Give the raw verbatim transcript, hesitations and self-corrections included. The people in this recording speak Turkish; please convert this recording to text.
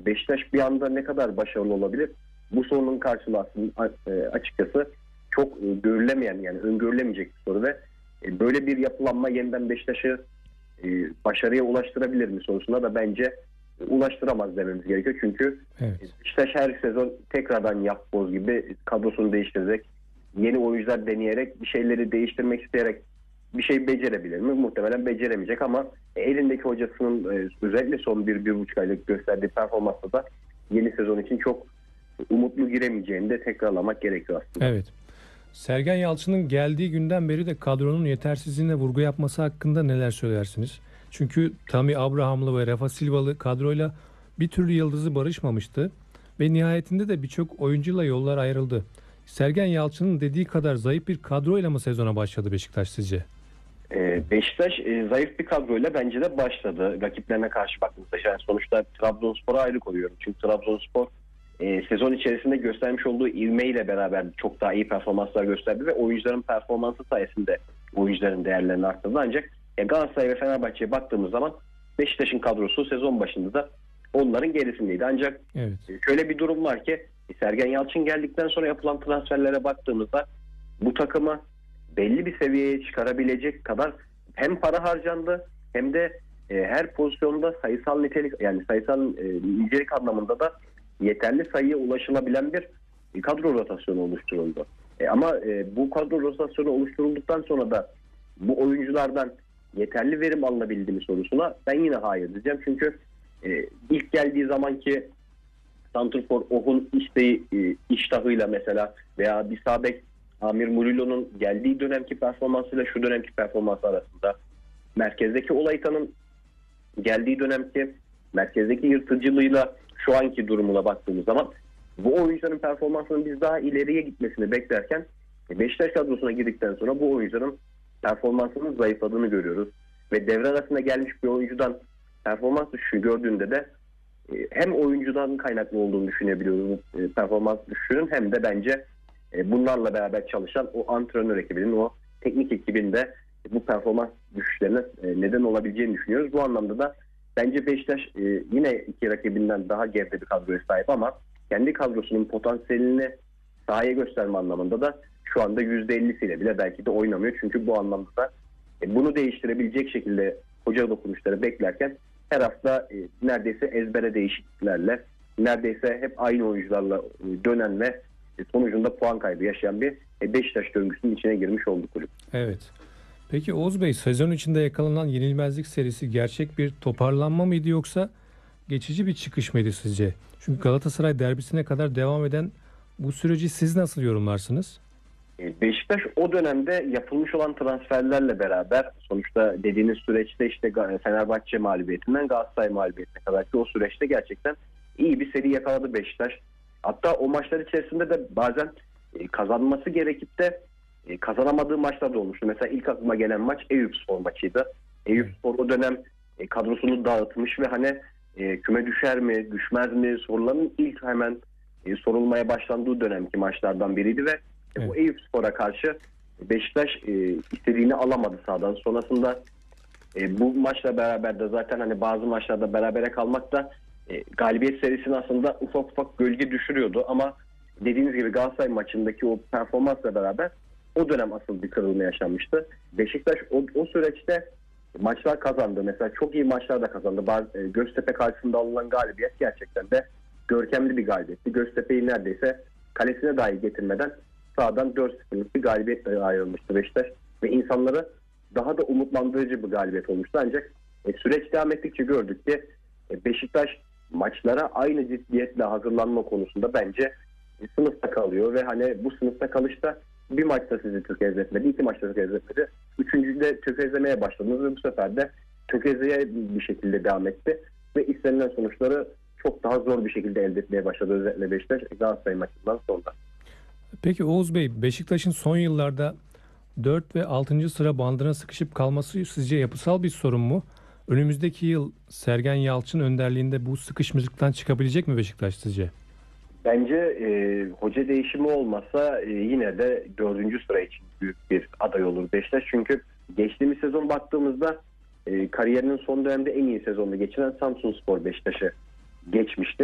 Beşiktaş bir anda ne kadar başarılı olabilir? Bu sorunun karşılığı aslında açıkçası çok görülemeyen, yani öngörülemeyecek bir soru ve böyle bir yapılanma yeniden Beşiktaş'ı başarıya ulaştırabilir mi sorusuna da bence ulaştıramaz dememiz gerekiyor. Çünkü evet, Beşiktaş her sezon tekrardan yapboz gibi kadrosunu değiştirecek, yeni oyuncular deneyerek, bir şeyleri değiştirmek isteyerek bir şey becerebilir mi? Muhtemelen beceremeyecek ama elindeki hocasının özellikle son bir, bir buçuk aylık gösterdiği performansla da yeni sezon için çok umutlu giremeyeceğini de tekrarlamak gerekiyor aslında. Evet. Sergen Yalçın'ın geldiği günden beri de kadronun yetersizliğine vurgu yapması hakkında neler söylersiniz? Çünkü Tammy Abraham'lı ve Rafa Silva'lı kadroyla bir türlü yıldızı barışmamıştı ve nihayetinde de birçok oyuncuyla yollar ayrıldı. Sergen Yalçın'ın dediği kadar zayıf bir kadroyla mı sezona başladı Beşiktaş sizce? Ee, Beşiktaş e, zayıf bir kadroyla bence de başladı. Rakiplerine karşı baktığımızda. Yani sonuçta Trabzonspor'a ayrı koyuyorum. Çünkü Trabzonspor e, sezon içerisinde göstermiş olduğu ivmeyle beraber çok daha iyi performanslar gösterdi ve oyuncuların performansı sayesinde oyuncuların değerlerini arttırdı. Ancak e, Galatasaray ve Fenerbahçe'ye baktığımız zaman Beşiktaş'ın kadrosu sezon başında da onların gerisindeydi. Ancak evet, şöyle bir durum var ki Sergen Yalçın geldikten sonra yapılan transferlere baktığımızda bu takımı belli bir seviyeye çıkarabilecek kadar hem para harcandı hem de e, her pozisyonda sayısal nitelik, yani sayısal e, nicelik anlamında da yeterli sayıya ulaşılabilen bir e, kadro rotasyonu oluşturuldu. E, ama e, bu kadro rotasyonu oluşturulduktan sonra da bu oyunculardan yeterli verim alınabildi mi sorusuna ben yine hayır diyeceğim. Çünkü e, ilk geldiği zamanki santrfor Oh'un isteği, e, iştahıyla mesela veya bir sağ bek Amir Murillo'nun geldiği dönemki performansıyla şu dönemki performansı arasında, merkezdeki Olaytan'ın geldiği dönemki merkezdeki yırtıcılığıyla şu anki durumuna baktığımız zaman bu oyuncuların performansının biz daha ileriye gitmesini beklerken Beşiktaş kadrosuna girdikten sonra bu oyuncuların performansının zayıfladığını görüyoruz. Ve devre arasında gelmiş bir oyuncudan performans düşüşü gördüğünde de hem oyuncudan kaynaklı olduğunu düşünebiliyoruz performans düşüşünün, hem de bence bunlarla beraber çalışan o antrenör ekibinin, o teknik ekibinde bu performans düşüşlerine neden olabileceğini düşünüyoruz. Bu anlamda da bence Beşiktaş yine iki rakibinden daha geride bir kadroya sahip ama kendi kadrosunun potansiyelini sahaya gösterme anlamında da şu anda yüzde ellisiyle bile belki de oynamıyor. Çünkü bu anlamda da bunu değiştirebilecek şekilde hoca dokunuşları beklerken her hafta neredeyse ezbere değişikliklerle, neredeyse hep aynı oyuncularla dönen ve sonucunda puan kaybı yaşayan bir Beşiktaş döngüsünün içine girmiş oldu kulüp. Evet. Peki Oğuz Bey, sezon içinde yakalanan yenilmezlik serisi gerçek bir toparlanma mıydı yoksa geçici bir çıkış mıydı sizce? Çünkü Galatasaray derbisine kadar devam eden bu süreci siz nasıl yorumlarsınız? Beşiktaş o dönemde yapılmış olan transferlerle beraber, sonuçta dediğiniz süreçte işte Fenerbahçe mağlubiyetinden Galatasaray mağlubiyetine kadar ki o süreçte gerçekten iyi bir seri yakaladı Beşiktaş. Hatta o maçlar içerisinde de bazen kazanması gerekip de kazanamadığı maçlar da olmuştu. Mesela ilk aklıma gelen maç Eyüpspor maçıydı. Eyüpspor o dönem kadrosunu dağıtmış ve hani küme düşer mi, düşmez mi soruların ilk hemen sorulmaya başlandığı dönemki maçlardan biriydi ve evet, bu Eyüpspor'a karşı Beşiktaş istediğini alamadı sahadan. Sonrasında bu maçla beraber de zaten hani bazı maçlarda berabere kalmak da galibiyet serisini aslında ufak ufak gölge düşürüyordu ama dediğiniz gibi Galatasaray maçındaki o performansla beraber o dönem asıl bir kırılma yaşanmıştı. Beşiktaş o, o süreçte maçlar kazandı. Mesela çok iyi maçlar da kazandı. Bazı, Göztepe karşısında alınan galibiyet gerçekten de görkemli bir galibiyetti. Göztepe'yi neredeyse kalesine dahi getirmeden sahadan dört sıfırlık bir galibiyetle ayrılmıştı Beşiktaş ve insanları daha da umutlandırıcı bir galibiyet olmuştu. Ancak e, süreç devam ettikçe gördük ki e, Beşiktaş maçlara aynı ciddiyetle hazırlanma konusunda bence e, sınıfta kalıyor ve hani bu sınıfta kalışta bir maçta sizi tökezletmedi, iki maçta tökezletmedi. Üçüncüde tökezlemeye başladınız ve bu sefer de tökezleye bir şekilde devam etti ve istenilen sonuçları çok daha zor bir şekilde elde etmeye başladı özellikle Beşiktaş Galatasaray maçından sonra. Peki Oğuz Bey, Beşiktaş'ın son yıllarda dört ve altıncı sıra bandına sıkışıp kalması sizce yapısal bir sorun mu? Önümüzdeki yıl Sergen Yalçın önderliğinde bu sıkışmışlıktan çıkabilecek mi Beşiktaş sizce? Bence e, hoca değişimi olmasa e, yine de dördüncü sıra için büyük bir aday olur Beşiktaş. Çünkü geçtiğimiz sezon baktığımızda e, kariyerinin son dönemde en iyi sezonunu geçiren Samsunspor Beşiktaş'ı geçmişti.